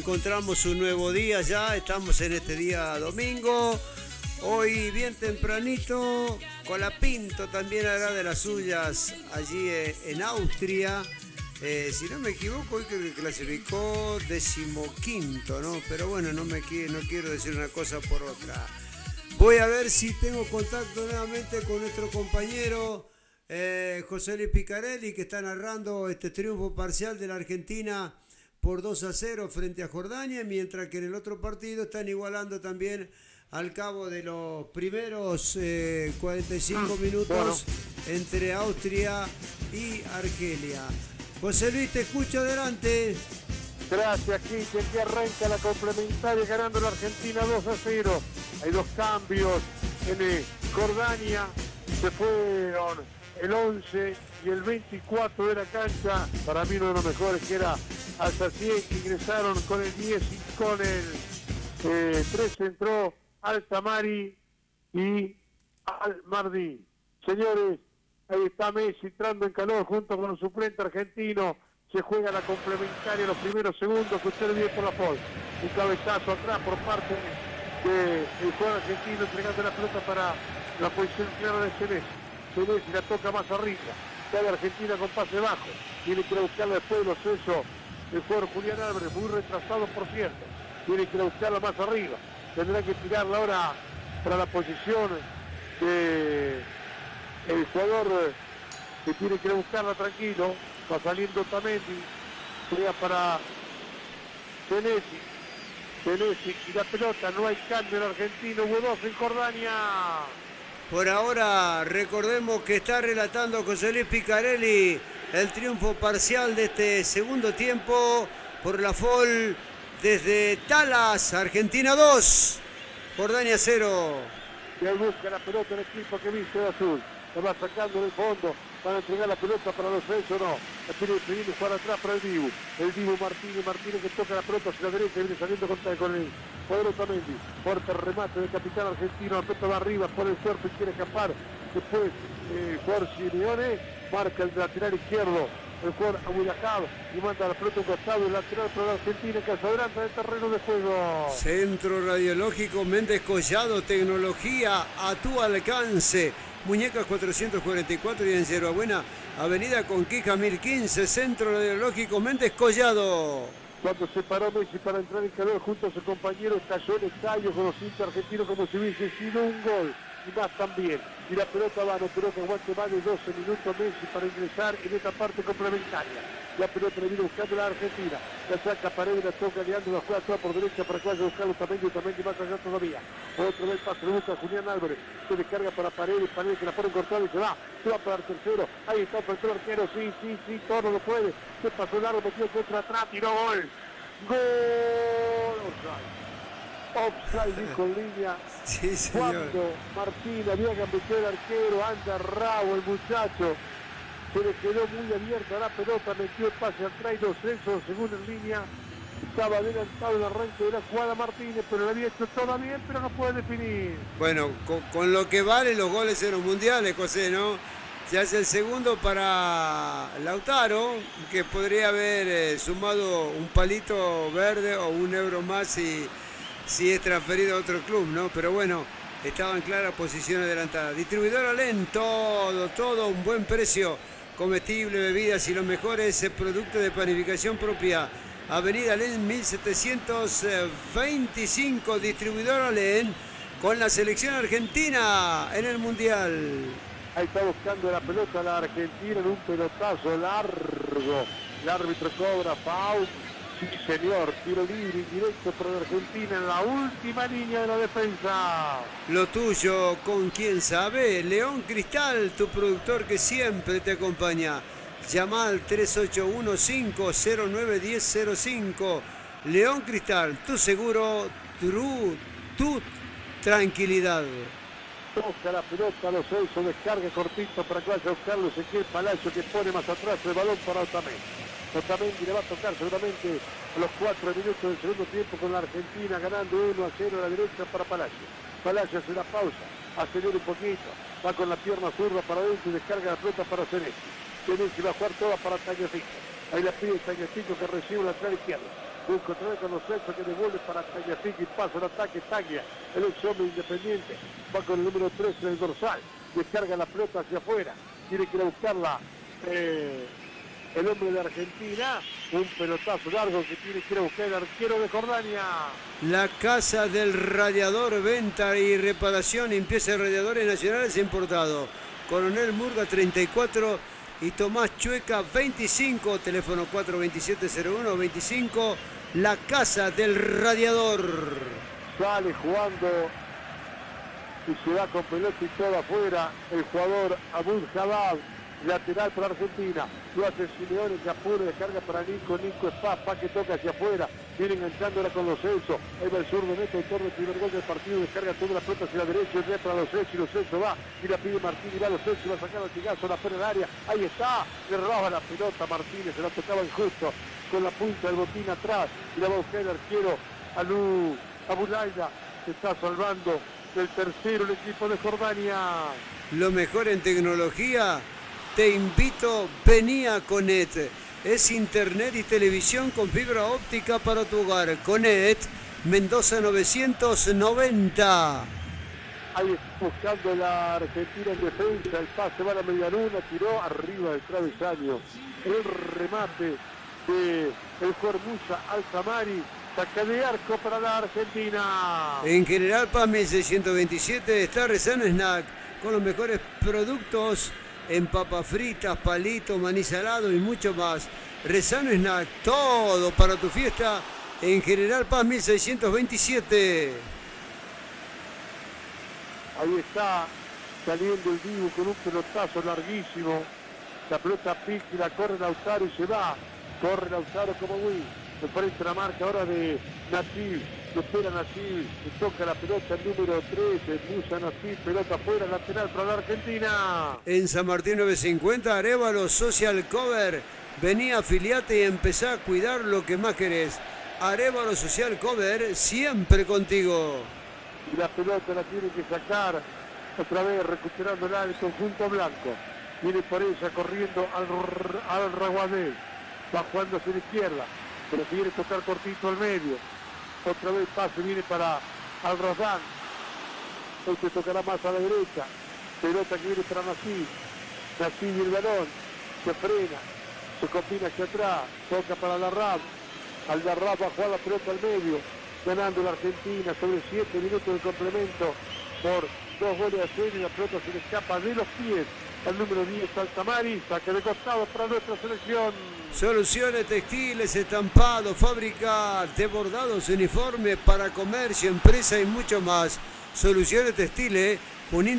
encontramos un nuevo día ya, estamos en este día domingo, hoy bien tempranito, Colapinto también hará de las suyas allí en Austria, si no me equivoco hoy creo que clasificó 15º, ¿no? Pero bueno, no quiero decir una cosa por otra. Voy a ver si tengo contacto nuevamente con nuestro compañero José Luis Picarelli, que está narrando este triunfo parcial de la Argentina por 2-0 frente a Jordania, mientras que en el otro partido están igualando también al cabo de los primeros 45 minutos entre Austria y Argelia. José Luis, te escucho, adelante. Gracias, Quique, que arranca la complementaria ganando la Argentina 2-0. Hay dos cambios en Jordania, se fueron el 11 y el 24 de la cancha, para mí uno de los mejores que era Al-Sassié, que ingresaron con el 10 y con el 13 entró Al-Tamari y Al-Mardi. Señores, ahí está Messi entrando en calor junto con el suplente argentino. Se juega la complementaria los primeros segundos, que usted viene por la Fol. Un cabezazo atrás por parte del jugador argentino, entregando la pelota para la posición clara de Celeste. Celeste la toca más arriba. Cae Argentina con pase bajo. Tiene que ir a buscarla después de los sesos el jugador Julián Álvarez, muy retrasado por cierto. Tiene que ir a buscarla más arriba. Tendrá que tirarla ahora para la posición de el jugador que tiene que ir a buscarla tranquilo. Va saliendo Tamendi, juega para Senesi y la pelota, no hay cambio en Argentina, hubo dos en Jordania. Por ahora recordemos que está relatando José Luis Picarelli el triunfo parcial de este segundo tiempo por la FOL desde Talas, Argentina 2, Jordania 0. Y ahí busca la pelota el equipo que viste de azul, la va sacando del fondo. Van a entregar la pelota para los seis o no. La tiene que jugar atrás para el Dibu. El Dibu Martínez que toca la pelota hacia la derecha y viene saliendo con el jugador Otamendi. Fuerte remate del capitán argentino. La pelota va arriba, pone el cuerpo y quiere escapar. Después jugador Simeone marca el lateral izquierdo. El jugador Abuyajab y manda la pelota a un costado. El lateral para la Argentina que se adelanta del terreno de juego. Centro Radiológico Méndez Collado. Tecnología a tu alcance. Muñecas 444 y en Yerba Buena, Avenida Conquija 1015, Centro Radiológico Méndez Collado. Cuando se paró Messi para entrar en calor junto a su compañero, cayó el estadio con los hinchas argentinos como si hubiese sido un gol. Y más también. Y la pelota va, no creo que aguante más de 12 minutos Messi para ingresar en esta parte complementaria. La pelota le viene buscando la Argentina. La saca Paredes, la toca Leandro, la juega toda por derecha para que vaya a buscarlo también más allá todavía. Otra vez pase, le busca Julián Álvarez. Se descarga para Paredes que la pone cortada y se va. Se va para el tercero. Ahí está el arquero. Sí, todo lo puede. Se pasó largo, metió contra atrás, tiró gol. ¡Gol! Offside, dijo en línea. Sí, señor. Cuando Martín había gambeteado el arquero, anda rabo el muchacho. Se le quedó muy abierta la pelota, metió el pase atrás y los censos, según en línea. Estaba adelantado el arranque de la jugada Martínez, pero lo había hecho todo bien, pero no puede definir. Bueno, con lo que valen los goles en los mundiales, José, ¿no? Se hace el segundo para Lautaro, que podría haber sumado un palito verde o un euro más si es transferido a otro club, ¿no? Pero bueno, estaba en clara posición adelantada. Distribuidora Len, todo, un buen precio. Comestible, bebidas y los mejores productos de panificación propia. Avenida Len 1725, distribuidora Len, con la selección argentina en el Mundial. Ahí está buscando la pelota la Argentina en un pelotazo largo. El árbitro cobra foul. Sí, señor, tiro libre indirecto para la Argentina en la última línea de la defensa. Lo tuyo, ¿con quién sabe? León Cristal, tu productor que siempre te acompaña. Llama al 3815-091005. León Cristal, tu seguro, tu tranquilidad. Toca la pelota a los seis, descarga cortito para que vaya a buscarlo Ezequiel Palacio, que pone más atrás el balón para Otamendi. Otamendi le va a tocar seguramente a los 4 minutos del segundo tiempo con la Argentina ganando 1-0 a la derecha para Palacio. Palacio hace la pausa, acelera un poquito, va con la pierna zurda para adentro y descarga la pelota para Senesi. Senesi va a jugar toda para Tagliafico. Ahí la pide Tagliafico que recibe la lateral izquierda. busca otra vez con los Celso que devuelve para Tagliafico y pasa el ataque. Taglia, el ex hombre Independiente, va con el número 13 del dorsal, descarga la pelota hacia afuera, tiene que ir a buscarla el hombre de Argentina, un pelotazo largo que tiene que ir a buscar el arquero de Jordania. La Casa del Radiador, venta y reparación, limpieza de radiadores nacionales e importados. Coronel Murga 34 y Tomás Chueca 25, teléfono 427-01-25, La Casa del Radiador. Sale jugando y se va con pelota y todo afuera el jugador Abud Jabab, lateral para Argentina. Lo hace Simeone, que apura, descarga para Nico Espá que toca hacia afuera, viene enganchándola con los Celso. Ahí va el zurdo Neto, autor del primer gol del partido, descarga toda la pelota hacia la derecha, el para los Celso, y los Celso va, y la pide Martín, y va a los Celso, y va a sacar al tigazo, la pone el área, ahí está, le roba la pelota Martínez, se la tocaba injusto, con la punta del botín atrás, y la va a buscar el arquero Abulaida, se está salvando del tercero el equipo de Jordania. Lo mejor en tecnología, te invito, vení a Conet. Es internet y televisión con fibra óptica para tu hogar. Conet, Mendoza 990. Ahí está buscando la Argentina en defensa, el pase va a la medialuna, tiró arriba del travesaño. El remate de el jugador Musa Altamari, saca de arco para la Argentina. En General Paz 1627 está Rezano Snack con los mejores productos en papas fritas, palitos, maní salado y mucho más. Rezano Snack, todo para tu fiesta en General Paz 1627. Ahí está saliendo el Dibu con un pelotazo larguísimo. La pelota pica y la corre Lautaro y se va. Corre Lautaro como Wii. Me parece la marca ahora de Nativ. Lo espera Nativ. Se toca la pelota el número 13. Musa Nativ. Pelota afuera, lateral para la Argentina. En San Martín 950, Arévalo Social Cover. Vení, afiliate y empezá a cuidar lo que más querés. Arévalo Social Cover, siempre contigo. Y la pelota la tiene que sacar otra vez, recuperándola el conjunto blanco. Viene por ella corriendo al Raguadel. Va jugando hacia la izquierda, pero quiere tocar cortito al medio. Otra vez pase, viene para Al Razán. Este tocará más a la derecha. Pelota que viene para Nasib. Nasib y el balón. Se frena. Se combina hacia atrás. Toca para Larrab. Al Larrab va a jugar la pelota al medio. Ganando la Argentina sobre 7 minutos de complemento. Por 2 goles a 0 y la pelota se le escapa de los pies al número 10 Altamari, saque de costado para nuestra selección. Soluciones textiles, estampados, fábrica de bordados, uniformes para comercio, empresa y mucho más. Soluciones textiles, Junín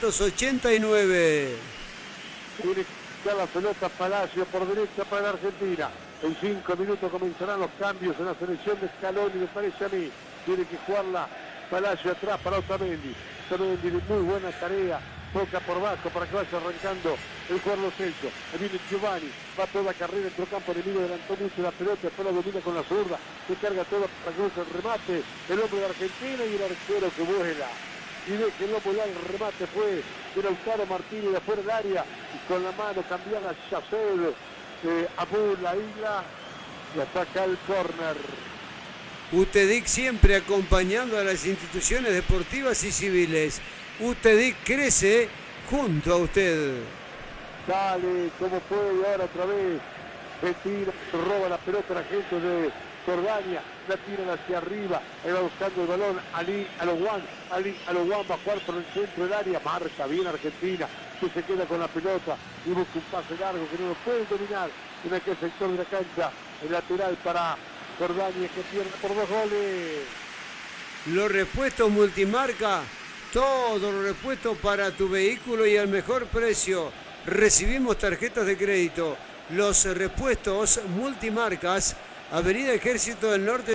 389. Tiene ya la pelota Palacio por derecha para la Argentina. En 5 minutos comenzarán los cambios en la selección de Scaloni, me parece a mí. Tiene que jugarla Palacio atrás para Otamendi. Otamendi de muy buena tarea. Toca por bajo para que vaya arrancando el jugador Celso. Ahí viene Giovanni, va toda carrera dentro del campo enemigo, adelantó mucho la pelota, después la domina con la zurda, se carga toda para que use el remate, el hombre de Argentina y el arquero que vuela. Y déjenlo volar, el remate fue de Lautaro Martínez de afuera del área, y con la mano cambiada Chacel, Abul la isla, y ataca el córner. UTEDIC siempre acompañando a las instituciones deportivas y civiles. UTEDIC crece junto a usted. Dale, como puede, ahora otra vez. Se tira, roba la pelota la gente de Jordania, la tiran hacia arriba, ahí va buscando el balón, Ali Alowan va a jugar por el centro del área, marca bien Argentina, que se queda con la pelota y busca un pase largo que no lo puede dominar en aquel sector de la cancha, el lateral para Jordania que pierde por 2 goles. Los repuestos multimarca, todos los repuestos para tu vehículo y al mejor precio. Recibimos tarjetas de crédito. Los repuestos multimarcas, Avenida Ejército del Norte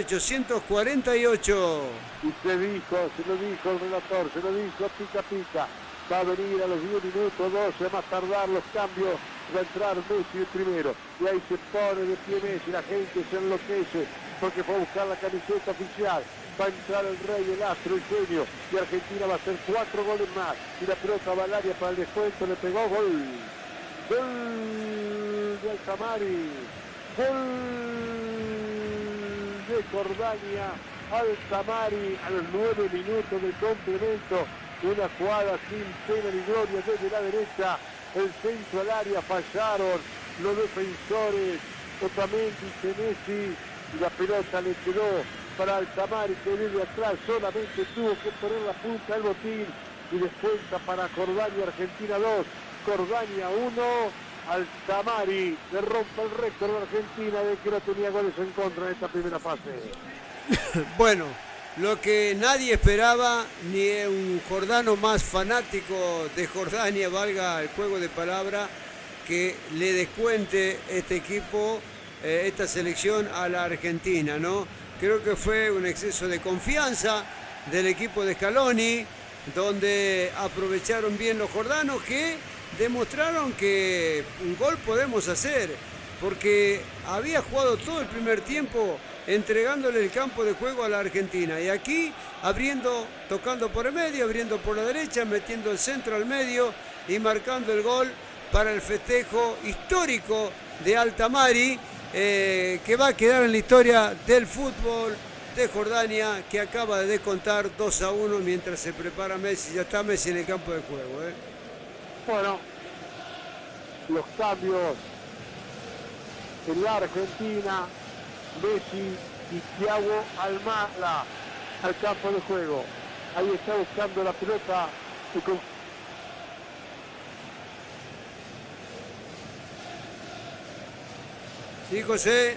848. Y se lo dijo el relator, se lo dijo Pica Pica. Va a venir a los 10 minutos, 12, a más tardar los cambios. Va a entrar Messi el primero. Y ahí se pone de pie Messi, la gente se enloquece porque fue a buscar la camiseta oficial. Va a entrar el rey, el astro, el genio. Y Argentina va a hacer 4 goles más. Y la pelota va al área para el descuento, le pegó gol. Gol de Altamari. Gol de Cordania, Altamari a los 9 minutos del complemento. Una jugada sin pena ni gloria desde la derecha. El centro al área, fallaron los defensores. Otamendi, Senesi, y la pelota le quedó para Altamari, que desde atrás solamente tuvo que poner la punta al botín. Y descuenta para Cordania, Argentina 2, Cordania 1. Altamari le rompe el récord de Argentina de que no tenía goles en contra en esta primera fase. Bueno, lo que nadie esperaba, ni un jordano más fanático de Jordania, valga el juego de palabra, que le descuente este equipo, esta selección a la Argentina, ¿no? Creo que fue un exceso de confianza del equipo de Scaloni, donde aprovecharon bien los jordanos, que demostraron que un gol podemos hacer, porque había jugado todo el primer tiempo entregándole el campo de juego a la Argentina, y aquí abriendo, tocando por el medio, abriendo por la derecha, metiendo el centro al medio y marcando el gol para el festejo histórico de Altamari, que va a quedar en la historia del fútbol de Jordania, que acaba de descontar 2-1 mientras se prepara Messi. Ya está Messi en el campo de juego. Bueno, los cambios en la Argentina. Messi y Thiago Almada al campo de juego. Ahí está buscando la pelota. Sí, José.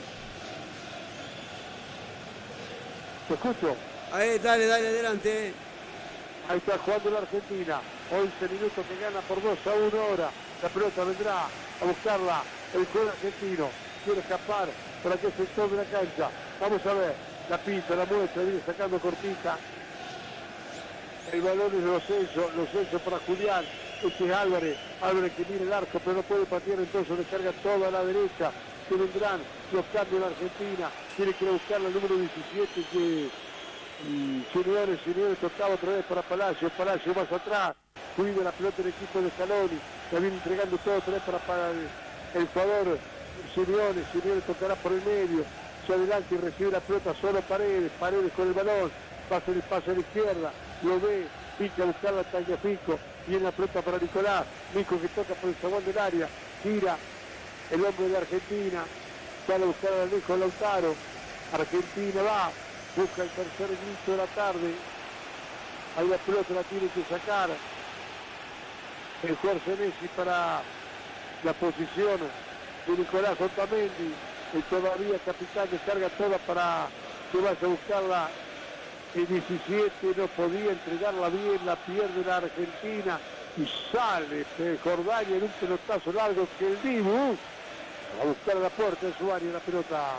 Te escucho. Ahí, dale, adelante. Ahí está jugando la Argentina. 11 minutos que gana por 2-1 ahora. La pelota vendrá a buscarla el jugador argentino. Quiere escapar por aquel sector de la cancha. Vamos a ver. La pinta, la muestra, viene sacando cortita. El balón es de Lo Celso para Julián. Este es Álvarez que mira el arco, pero no puede patear, entonces le carga toda a la derecha. Que vendrán los cambios de la Argentina. Tiene que ir a buscar el número 17 que Simeone tocaba otra vez para Palacio más atrás. Cuida la pelota del equipo de Scaloni. La viene entregando todo otra vez para el jugador Simeone tocará por el medio. Hacia adelante y recibe la pelota solo Paredes con el balón. Pasa el espacio a la izquierda. Lo ve. Pica a buscar la Tagliafico. Viene la pelota para Nicolás. Nico que toca por el zaguán del área. Gira el hombre de Argentina. Sale a buscar a Alejo Lautaro. Argentina va. Busca el tercer grito de la tarde. Ahí la pelota la tiene que sacar el jugador Senesi para la posición de Nicolás Otamendi. El todavía capitán descarga toda para que vaya a buscarla. El 17 no podía entregarla bien, la pierde la Argentina y sale Jordania en un pelotazo largo que el Dibu va a buscar a la puerta de su área la pelota.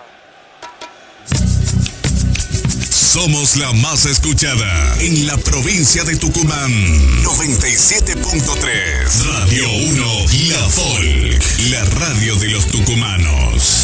Somos la más escuchada en la provincia de Tucumán. 97.3 Radio 1 La Folk, la radio de los tucumanos.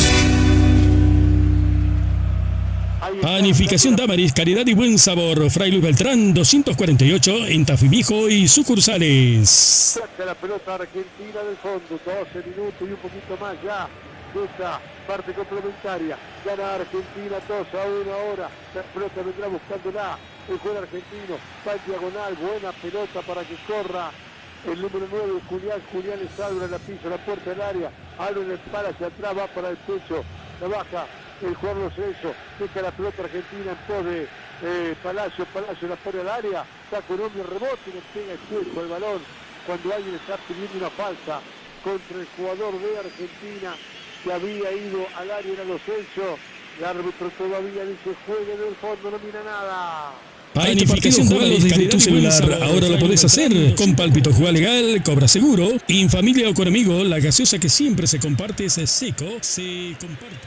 Panificación Damaris, calidad y buen sabor. Fray Luis Beltrán, 248 en Tafí Viejo y sucursales. Saca la pelota Argentina del fondo, 12 minutos y un poquito más ya. Esta parte complementaria. Gana Argentina 2-1 ahora. La pelota vendrá buscándola. El jugador argentino va en diagonal. Buena pelota para que corra el número 9, Julián les abre la pisa, la puerta del área. Abre el pala hacia atrás, va para el pecho. La baja el jugador Lo Celso. Deja la pelota argentina en pos de Palacio la pone al área. Está con un rebote y le pega el cuerpo el balón. Cuando alguien está pidiendo una falta contra el jugador de Argentina que había ido al área, era Lo Celso. El árbitro todavía dice juegue del fondo, no mira nada. Panificación Damaris, calidad tu celular. Ahora lo podés hacer con Pálpito. Juega legal, cobra seguro. Y en familia o con amigos, la gaseosa que siempre se comparte es seco, se comparte.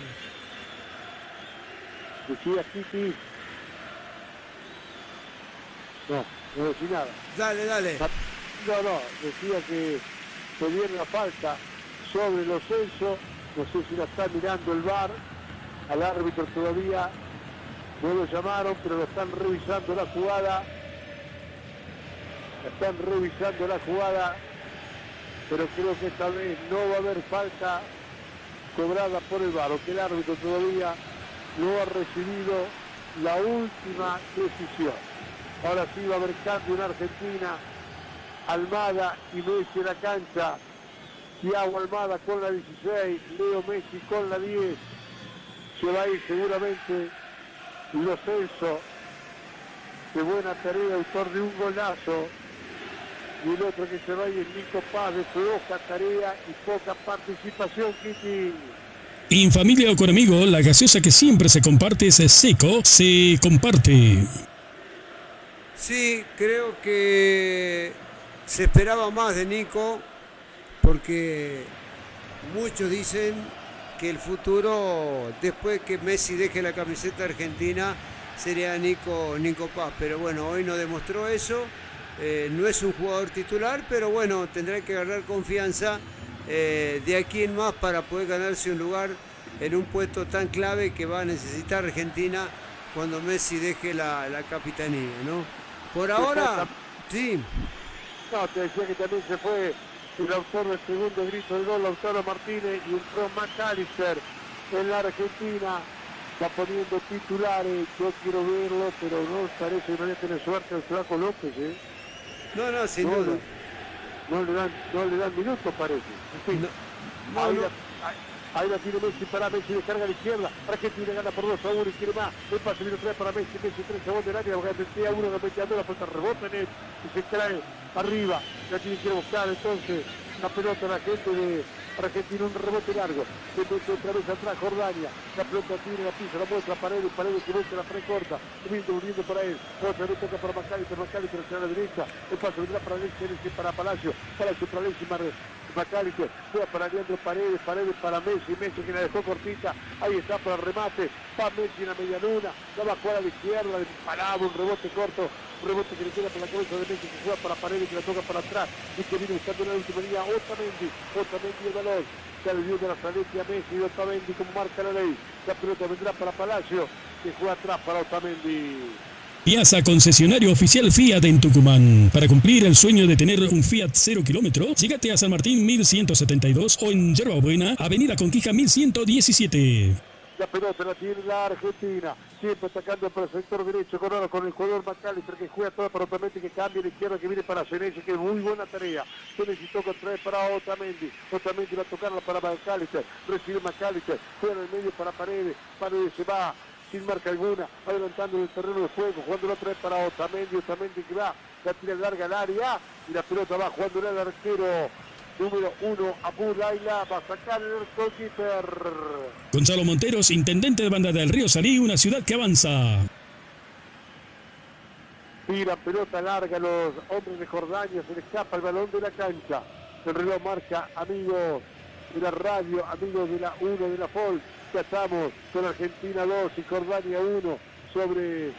Decía Kiki. No decía nada. Dale. No, decía que pedían la falta sobre Lo Celso. No sé si la está mirando el VAR. Al árbitro todavía no lo llamaron, pero lo están revisando la jugada. Pero creo que esta vez no va a haber falta cobrada por el VAR, que el árbitro todavía no ha recibido la última decisión. Ahora sí va a haber cambio en Argentina. Almada y Messi en la cancha. Thiago Almada con la 16, Leo Messi con la 10. Se va a ir seguramente Lo Celso. Qué buena tarea, autor de un golazo. Y el otro que se va a ir es Nico Paz, de floja tarea y poca participación, Kitty. En familia o con amigos, la gaseosa que siempre se comparte es Seco, se comparte. Sí, creo que se esperaba más de Nico, porque muchos dicen que el futuro, después que Messi deje la camiseta argentina, sería Nico Paz. Pero bueno, hoy no demostró eso. No es un jugador titular, pero bueno, tendrá que agarrar confianza de aquí en más para poder ganarse un lugar en un puesto tan clave que va a necesitar Argentina cuando Messi deje la capitanía, ¿no? Por ahora, sí. No, te decía que también se fue el autor del segundo grito del gol, Lautaro Martínez, y entró McAllister en la Argentina. Está poniendo titulares, yo quiero verlo, pero no parece que no le tiene suerte al Flaco López, ¿eh? No, sin duda. No le dan minutos, parece. En fin, ahí la tiene Messi para Messi, descarga a la izquierda. Argentina gana por 2-1 y quiere más. El pase viene 3 para Messi, 3 segundos del área. Metía uno que metía dos, la falta rebota en él y se trae arriba. La tiene que buscar entonces la pelota a la gente de Argentina, un rebote largo. Se mete otra vez atrás Jordania. La pelota tiene la pisa, la muestra Paredes que mete la pre corta. Uniendo para él. Otra vez toca para Macalister hacia la derecha. El pase vendrá para Alexis, para Palacio para Alexis Macalister. Juega para Leandro Paredes para Messi que la dejó cortita. Ahí está para el remate. Va Messi en la media luna. La va a jugar a la izquierda. Parado, un rebote corto. Un rebote que le queda por la cabeza de Messi, que juega para Paredes, que la toca para atrás y que viene buscando en la última línea. Otamendi el balón. Ya le dio de la Francia a Messi y Otamendi como marca la ley. La pelota vendrá para Palacio, que juega atrás para Otamendi. Piazza concesionario oficial Fiat en Tucumán. Para cumplir el sueño de tener un Fiat 0 kilómetro, llegate a San Martín 1172 o en Yerba Buena, Avenida Conquija 1117. La pelota la tiene la Argentina, siempre atacando por el sector derecho con el jugador McAllister, que juega toda para Otamendi, que cambia a la izquierda, que viene para Senesi, que es muy buena tarea. Senesi toca otra vez para Otamendi va a tocarla para McAllister, recibe McAllister, juega en el medio para Paredes se va sin marca alguna, adelantando el terreno de juego, jugando otra vez para Otamendi que va, la tira larga al área y la pelota va jugando el arquero número 1, Abu Laila, va a sacar el goalkeeper. Gonzalo Monteros, intendente de Banda del Río Salí, una ciudad que avanza. Tira pelota larga los hombres de Jordania, se le escapa el balón de la cancha. El reloj marca, amigos de la radio, amigos de la 1 de la FOL. Ya estamos con Argentina 2 y Jordania 1 sobre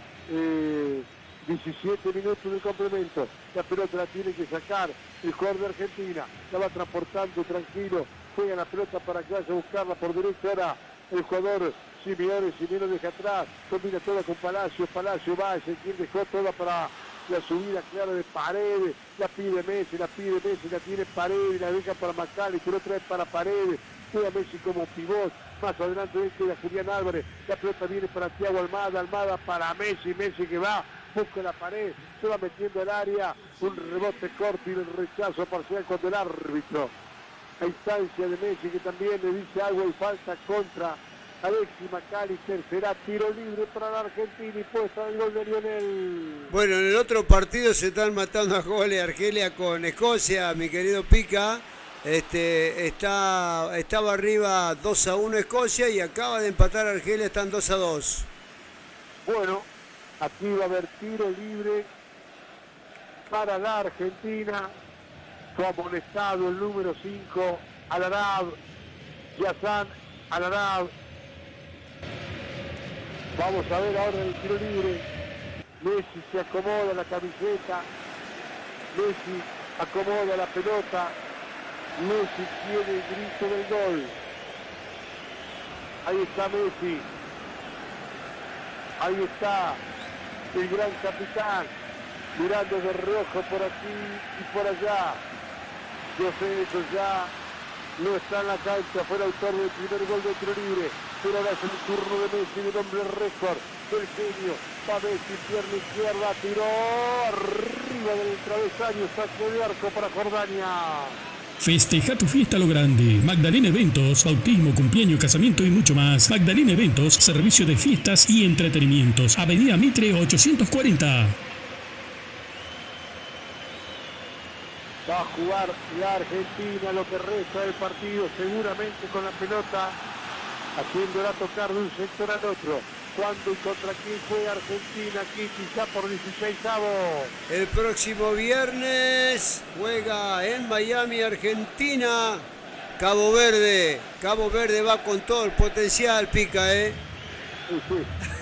17 minutos de complemento. La pelota la tiene que sacar el jugador de Argentina. La va transportando tranquilo. Juega la pelota para que vaya a buscarla por derecha. Ahora el jugador Simeone deja atrás. Combina toda con Palacio. Palacio va, Ezequiel dejó toda para la subida clara de Paredes. La pide Messi, la tiene Paredes, la deja para McAllister, otra vez para Paredes. Juega Messi como pivot. Más adelante queda Julián Álvarez. La pelota viene para Thiago Almada para Messi que va. Busca la pared, se va metiendo al área, un rebote corto y el rechazo parcial contra el árbitro. A instancia de Messi, que también le dice algo y falta contra Alexis McAllister. Será tiro libre para la Argentina y puesta el gol de Lionel. Bueno, en el otro partido se están matando a goles Argelia con Escocia, mi querido Pica. Estaba arriba 2-1 Escocia y acaba de empatar Argelia, están 2-2. Bueno, aquí va a haber tiro libre para la Argentina. Fue amonestado el número 5, Al-Arab, Yassan Al-Arab. Vamos a ver ahora el tiro libre. Messi se acomoda la camiseta. Messi acomoda la pelota. Messi tiene el grito del gol. Ahí está Messi. Ahí está el gran capitán, mirando de reojo por aquí y por allá. Yo sé eso ya, no está en la cancha, fue el autor del primer gol de tiro libre, pero ahora es el turno de Messi, de hombre récord, del genio, va Messi, pierna izquierda, tiró arriba del travesaño, saque de arco para Jordania. Festeja tu fiesta a lo grande. Magdalena Eventos, bautismo, cumpleaños, casamiento y mucho más. Magdalena Eventos, servicio de fiestas y entretenimientos. Avenida Mitre 840. Va a jugar la Argentina lo que resta del partido, seguramente con la pelota, haciéndola tocar de un sector al otro. ¿Cuándo y contra quién juega Argentina? Aquí quizá por 16avos. El próximo viernes juega en Miami, Argentina, Cabo Verde. Cabo Verde va con todo el potencial, Pica, ¿eh? Sí.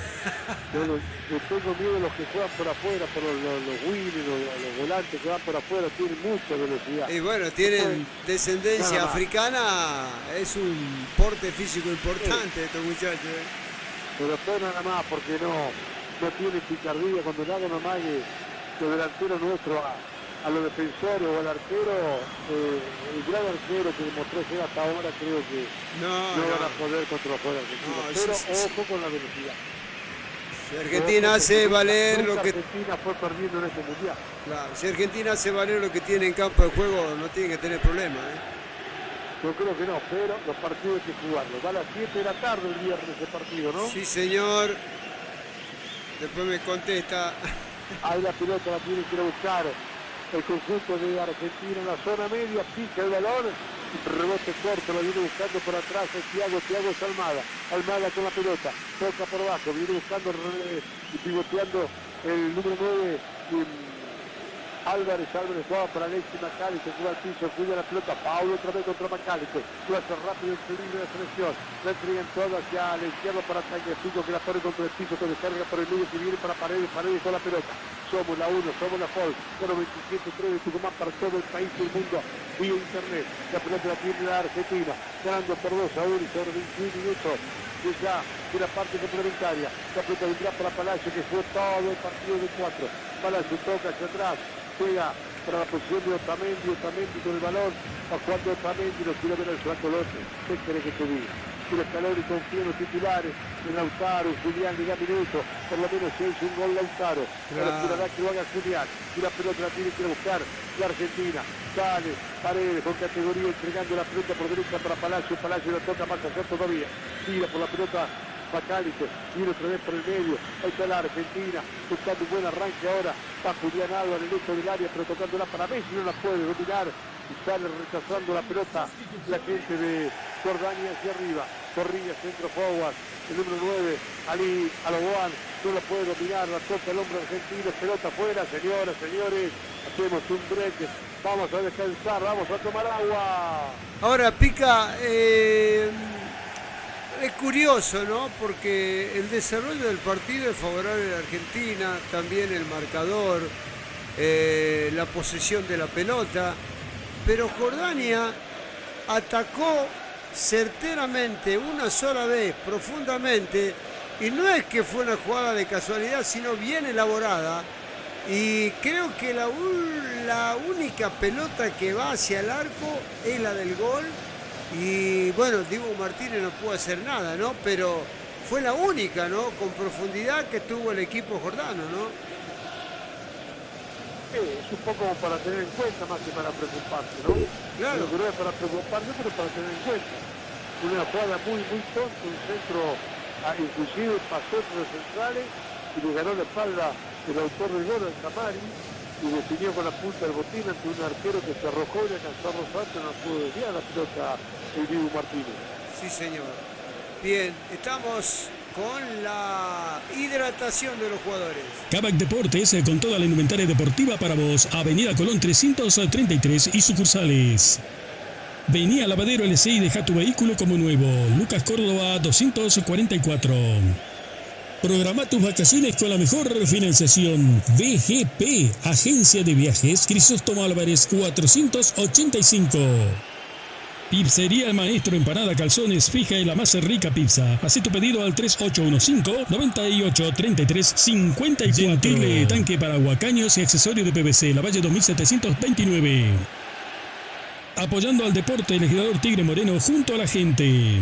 Yo tengo miedo de los que juegan por afuera, por los wings, los volantes que van por afuera, tienen mucha velocidad. Y bueno, tienen descendencia africana, es un porte físico importante estos muchachos, ¿eh? Pero después nada más, porque no tiene picardía, cuando le hagan nomás los delanteros nuestros a los defensores o al arquero, el gran arquero que demostró ser hasta ahora, creo que no van a poder contra los jugadores argentinos. Pero ojo con la velocidad. Si Argentina hace valer lo que... Argentina fue perdiendo en este mundial. Claro, si Argentina hace valer lo que tiene en campo de juego, no tiene que tener problemas, ¿eh? Yo creo que no, pero los partidos hay que jugarlos. Va a las 7 de la tarde el viernes ese partido, ¿no? Sí, señor. Después me contesta. Ahí la pelota la tiene que ir a buscar el conjunto de Argentina en la zona media, pica el balón, rebote corto, lo viene buscando por atrás el Thiago es Almada con la pelota, toca por abajo, viene buscando y pivoteando el número 9, Álvarez juega para Alexis McAllister, juega al piso, cuida la pelota, Paulo otra vez contra McAllister, lo hace rápido el libre de selección, la entregan todo hacia la izquierda para Tagliafico que la pone contra el piso, que descarga por el medio, que viene para Paredes con la pelota. Somos la 1, somos la FOL, 027-3 de Tucumán para todo el país y el mundo vía internet. La pelota la tiene la Argentina, ganando por 2-1 y sobre 21 minutos ya de la parte complementaria. La pelota vendrá para Palacio, que fue todo el partido de 4. Palacio toca hacia atrás, juega para la posición de Otamendi con el balón, a jugando Otamendi, lo quiere ver el flaco López. ¿Qué quiere que te diga? El Scaloni confía en los titulares, en Lautaro, Julián, le da minuto, por lo menos se hizo un gol Lautaro, pero esperará que lo haga Julián, y la pelota la tiene que buscar la Argentina, sale Paredes con categoría entregando la pelota por derecha para Palacio la toca más hacer todavía, tira por la pelota McAllister, viene otra vez por el medio, ahí está la Argentina, buscando un buen arranque ahora, va Julián Álvarez en el esto del área, pero tocándola para Messi, no la puede dominar, y sale rechazando la pelota la gente de Jordania hacia arriba, Corría, centro forward, el número 9, Ali Aloboan, no la puede dominar, la toca el hombre argentino, pelota afuera, señoras, señores, hacemos un break, vamos a descansar, vamos a tomar agua. Ahora, Pica, es curioso, ¿no? Porque el desarrollo del partido es favorable a la Argentina, también el marcador, la posesión de la pelota, pero Jordania atacó certeramente una sola vez, profundamente, y no es que fue una jugada de casualidad, sino bien elaborada, y creo que la única pelota que va hacia el arco es la del gol, y bueno, Dibu Martínez no pudo hacer nada, ¿no? Pero fue la única, ¿no? Con profundidad que tuvo el equipo jordano, ¿no? Es un poco para tener en cuenta más que para preocuparse, ¿no? Claro. Pero no es para preocuparse, pero para tener en cuenta. Una jugada muy tonta, un centro, inclusive pasó entre los centrales y le ganó la espalda el autor del gol, el Camari, y definió con la punta del botín ante un arquero que se arrojó y alcanzó a rozar, pero no pudo desviar la pelota el Dibu Martínez. Sí, señor. Bien, estamos con la hidratación de los jugadores. Kavak Deportes, con toda la indumentaria deportiva para vos. Avenida Colón 333 y sucursales. Vení a Lavadero LC y deja tu vehículo como nuevo. Lucas Córdoba 244. Programa tus vacaciones con la mejor financiación. VGP, Agencia de Viajes, Crisóstomo Álvarez 485. Pizzería El Maestro, empanada, calzones, fija y la más rica pizza. Hacé tu pedido al 3815-983354. Gentile, tanque para huacaños y accesorios de PVC, La Valle 2729. Apoyando al deporte, Legislador Tigre Moreno junto a la gente.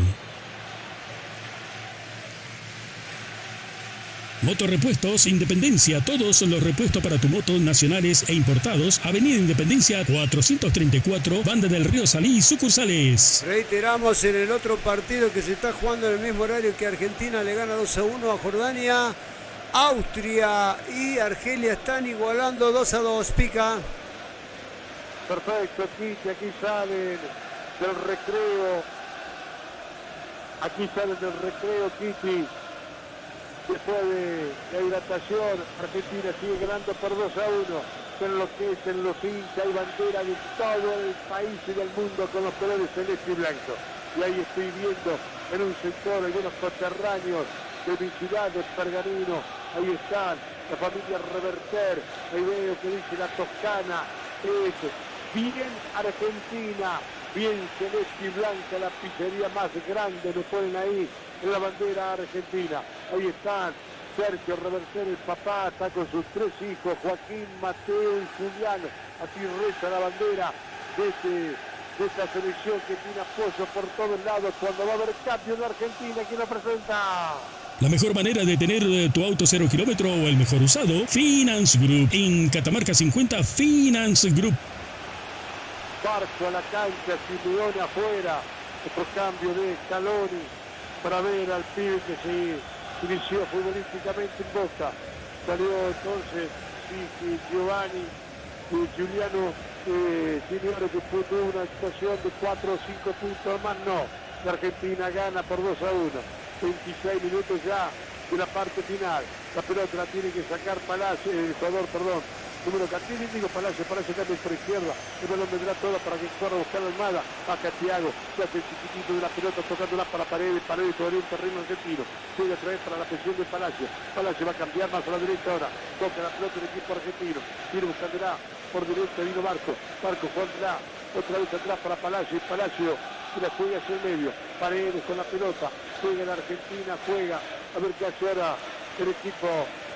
Motorrepuestos Independencia, todos los repuestos para tu moto nacionales e importados. Avenida Independencia 434, Banda del Río Salí, sucursales. Reiteramos en el otro partido que se está jugando en el mismo horario que Argentina le gana 2-1 a Jordania. Austria y Argelia están igualando 2-2, Pica. Perfecto, Kiti, aquí salen del recreo. Aquí salen del recreo, Kiti. Después de la hidratación, Argentina sigue ganando por 2-1. Pero lo que es en los hinchas hay bandera de todo el país y del mundo con los colores celeste y blanco. Y ahí estoy viendo en un sector algunos coterráneos de mi ciudad de Pergamino. Ahí están la familia Reverter. Ahí veo que dice la Toscana. Es bien Argentina, bien celeste y blanca, la pizzería más grande, me ponen ahí en la bandera argentina. Ahí están Sergio Reverter, el papá, está con sus 3 hijos, Joaquín, Mateo y Julián. Así reza la bandera de esta selección que tiene apoyo por todos lados. Cuando va a haber cambio en Argentina, ¿quién la presenta? La mejor manera de tener tu auto 0 kilómetro o el mejor usado, Finance Group. En Catamarca 50, Finance Group. Barco a la cancha, Simeone afuera. Otro cambio de Scaloni para ver al pibe que se inició futbolísticamente en Boca. Salió entonces Giovanni Giuliano Simeone, que tuvo una actuación de 4 o 5 puntos más. No, la Argentina gana por 2-1. 26 minutos ya de la parte final. La pelota la tiene que sacar Palacio, Ecuador, perdón. Número 14, digo Palacio cambia por izquierda. El balón vendrá todo para que corra a buscar a Almada. Baja Thiago, se hace el chiquitito de la pelota, tocándola para Paredes todavía un terreno argentino. Sigue otra vez para la presión de Palacio. Palacio va a cambiar más a la derecha ahora. Toca la pelota del equipo argentino. Viene buscándola por derecha, vino Barco. Barco jugándola otra vez atrás para Palacio. Palacio y la juega hacia el medio. Paredes con la pelota. Juega la Argentina, juega. A ver qué hace ahora el equipo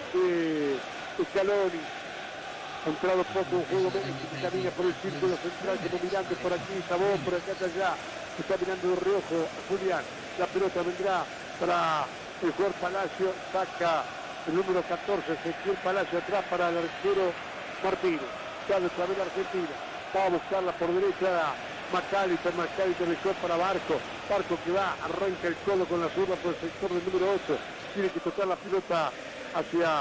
de Scaloni. Ha entrado poco un juego que camina por el círculo central, como mirando por aquí, Sabón, por acá, allá. Está mirando de reojo a Julián. La pelota vendrá para el jugador Palacio. Saca el número 14, Ezequiel Palacio atrás para el arquero Martínez. Sale otra vez la Argentina. Va a buscarla por derecha Macalister dejó para Barco. Barco que va, arranca el codo con la zurda por el sector del número 8. Tiene que tocar la pelota hacia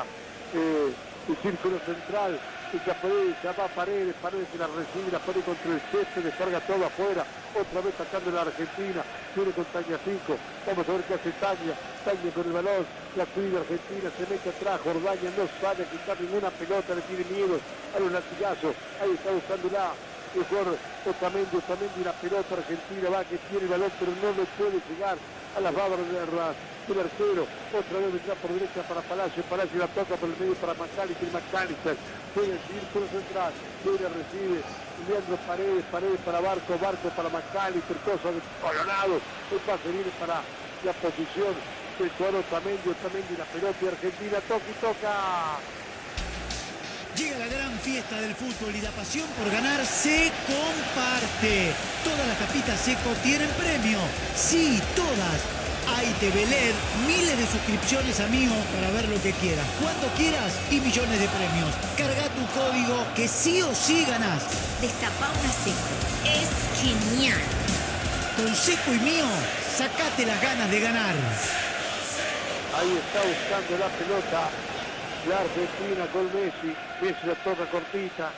el círculo central. Ya va Paredes que la recibe, la pone contra el césped, descarga todo afuera. Otra vez sacando la Argentina. Tiene con Tania 5. Vamos a ver qué hace Tania. Tania con el balón. La cuida Argentina, se mete atrás. Jordania no sale a quitar ninguna pelota, le tiene miedo a los latigazos. Ahí está buscándola. El jugador Otamendi, la pelota argentina va, que tiene el balón, pero no le puede llegar a las babas del arquero. Otra vez vendrá por derecha para Palacio. Palacio la toca por el medio para Macalister. Juega el círculo central. Viene, recibe. Leandro Paredes para Barco para Macalister. Cosa de Colorado. El pase viene para la posición del jugador Otamendi, la pelota de Argentina. Toca. Llega la gran fiesta del fútbol y la pasión por ganar se comparte. Todas las tapitas Seco tienen premio. Sí, todas. Hay TV LED, miles de suscripciones a Mío para ver lo que quieras, cuando quieras y millones de premios. Carga tu código que sí o sí ganás. Destapá una Seco. Es genial. Con Seco y Mío, sacate las ganas de ganar. Ahí está buscando la pelota la Argentina con Messi. Messi la toca cortita.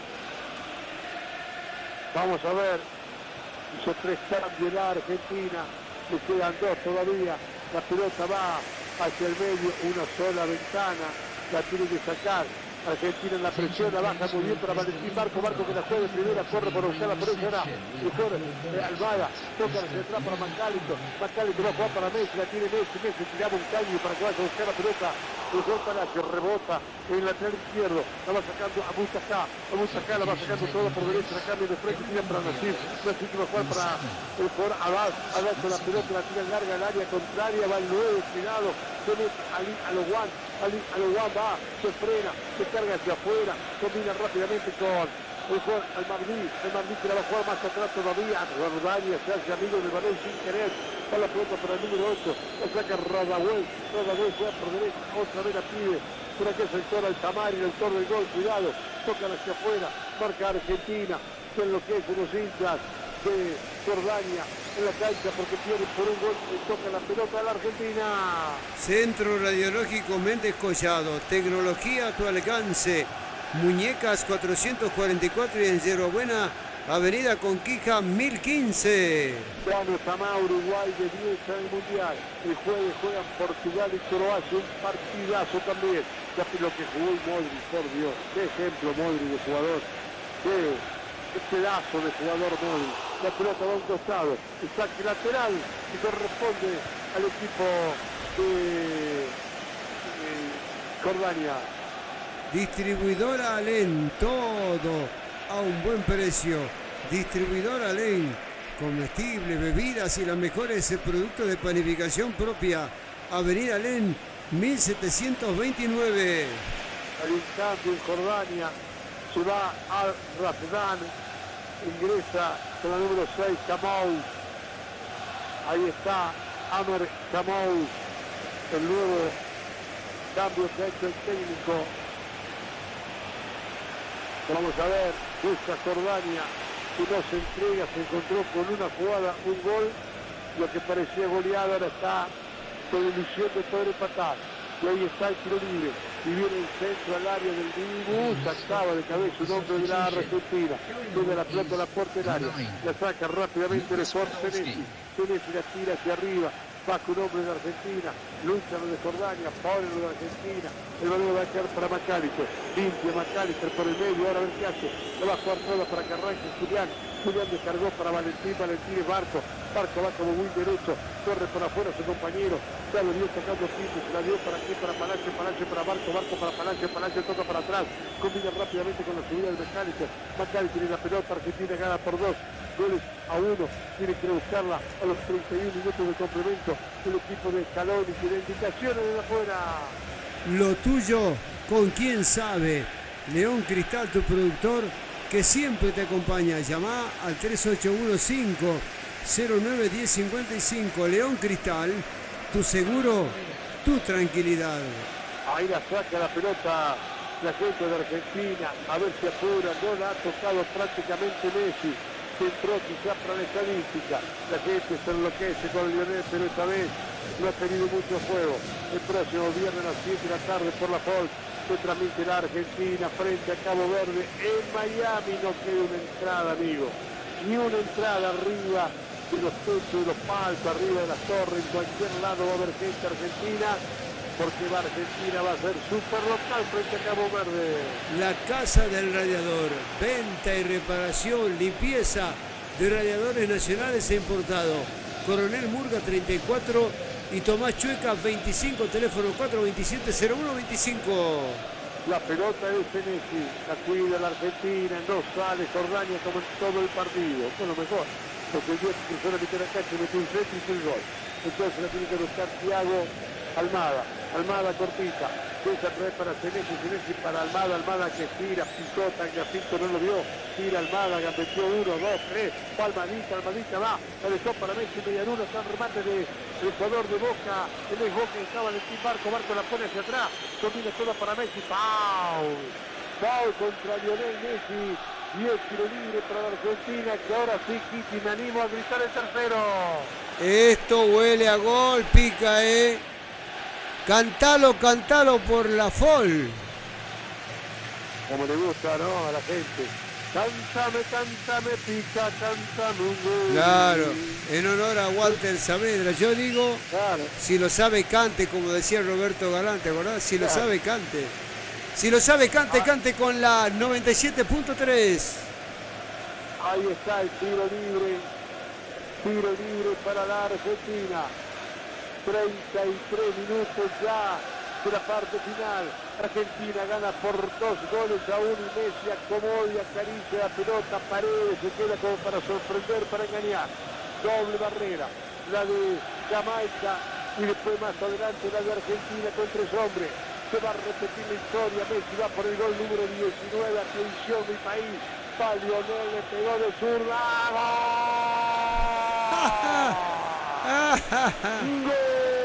Vamos a ver. Hizo 3 cambios la Argentina. Le quedan 2 todavía. La pelota va hacia el medio. Una sola ventana. La tiene que sacar. Argentina en la presión, la baja muy bien para Valentín Barco que la juega de primera, corre por buscar la pelota ahora. Mejor Almada, toca hacia atrás para Macalister va a jugar para Messi, la tiene Messi tiraba un caño para que vaya a buscar la pelota. El gol Palacio rebota en el lateral izquierdo, la va sacando a Mustafa, la va sacando toda por derecha, la cambio de frente, tira para Nasir que va a jugar para el jugador Abad con la pelota, la tira larga al área contraria, va el 9 tirado, se mete Ali Aloguán va, se frena, se carga hacia afuera, combina rápidamente con el Madrid que la va a jugar más atrás todavía. Jordania se hace amigo de Varela sin querer. Va la pelota para el número 8. La saca Radahuel juega por derecha. Otra vez la pide. Por aquel sector Altamari, el autor del gol. Cuidado. Tocan hacia afuera. Marca Argentina. Se enloquece los hinchas de Jordania en la cancha porque pierde por un gol y toca la pelota a la Argentina. Centro Radiológico Méndez Collado. Tecnología a tu alcance. Muñecas 444 y en Yerba Buena, Avenida Conquija 1015. Plano Samá, Uruguay de 10 en el Mundial. El jueves juegan Portugal y Croacia, un partidazo también. Ya lo que jugó Modric, por Dios. Qué ejemplo Modric de jugador. Qué pedazo de jugador Modric. La pelota va a un costado. El saque lateral que corresponde al equipo de Jordania. Distribuidora Alén, todo a un buen precio. Distribuidora Alén, comestibles, bebidas y los mejores productos de panificación propia. Avenida Alén, 1729. Al instante en Jordania se va al Rafdan, ingresa con la número 6, Camous. Ahí está Amer Camous, el nuevo cambio que ha hecho el técnico. Vamos a ver, busca Jordania, si no se entrega, se encontró con una jugada, un gol, lo que parecía goleada, ahora está con ilusión de poder empatar. Y ahí está el tiro libre, y viene el centro al área del Dibu, sacaba de cabeza un hombre de la Argentina, tiene la pelota a la puerta del área, la saca rápidamente el esfuerzo Senesi la tira hacia arriba, va con un hombre de Argentina, lucha lo de Jordania, pone lo de Argentina, el balón va a quedar para Macalister, limpia Macalister por el medio, ahora a ver qué hace, lo va a jugar toda para que arranque Julián descargó para Valentín es Barco va como muy derecho, corre por afuera su compañero, ya lo dio sacando Pinto, se la dio para aquí, para Palacio para Barco para Palacio toca para atrás, combina rápidamente con la subida del Macalister tiene la pelota, Argentina gana por 2 goles a 1, tiene que buscarla a los 31 minutos de complemento el equipo de Scaloni, tiene indicaciones de afuera. Lo tuyo, con quién sabe. León Cristal, tu productor, que siempre te acompaña. Llama al 3815-091055. León Cristal, tu seguro, tu tranquilidad. Ahí la saca la pelota la gente de Argentina, a ver si apura, no la ha tocado prácticamente Messi. Se entró quizás para la estadística, la gente se enloquece con Lionel, pero esta vez no ha tenido mucho juego. El próximo viernes a las 7 de la tarde por la Fox se transmite la Argentina frente a Cabo Verde en Miami. No queda una entrada, amigo, ni una entrada arriba de los techos, de los palcos, arriba de las torres, en cualquier lado va a haber gente argentina, porque la Argentina va a ser súper local frente a Cabo Verde. La Casa del Radiador, venta y reparación, limpieza de radiadores nacionales e importados. Coronel Murga 34 y Tomás Chueca 25, teléfono 427-0125. La pelota de Senesi, la cuida la Argentina, no sale Jordania como en todo el partido. Esto es lo mejor, porque el día que cruzó la mitad de la cancha metió un set y hizo el gol. Entonces la tiene que buscar Thiago Almada cortita, esa trae para Senesi para Almada que tira, picota, Gafito no lo vio, tira Almada, metió 1, 2, 3, Almadita va, la dejó para Messi, media luna, está el remate del jugador de Boca, el ex Boca estaba el Barco la pone hacia atrás, combina toda para Messi, foul contra Lionel Messi, y el tiro libre para la Argentina, que ahora sí, Kiki, me animo a gritar el tercero. Esto huele a gol, pica, Cantalo por la FOL. Como le gusta, ¿no? A la gente. Cántame, pica, cántame un gol. Claro, en honor a Walter Saavedra. Yo digo, claro, si lo sabe, cante, como decía Roberto Galante, ¿verdad? Si lo sabe, cante. Si lo sabe, cante con la 97.3. Ahí está el tiro libre para la Argentina. 33 minutos ya de la parte final. Argentina gana por 2 goles a 1 y Messi acomoda y acaricia la pelota. Paredes se queda como para sorprender, para engañar. Doble barrera, la de Jamaica y después más adelante la de Argentina con 3 hombres. Se va a repetir la historia. Messi va por el gol número 19. Atención, mi país. Opa, Lionel le pegó de zurda. ¡Gol!